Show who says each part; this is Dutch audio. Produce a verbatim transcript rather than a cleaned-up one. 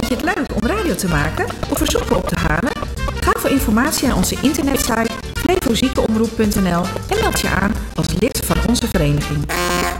Speaker 1: je het leuk om radio te maken of verzoeken op te halen? Ga voor informatie naar onze internetsite flevoziekenomroep punt n l en meld je aan als lid van onze vereniging.